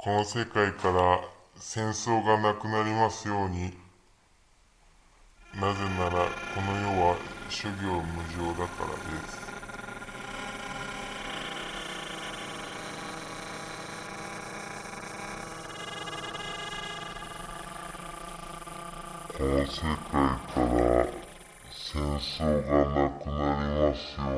この世界から戦争がなくなりますように。なぜならこの世は諸行無常だからです。この世界から戦争がなくなりますよ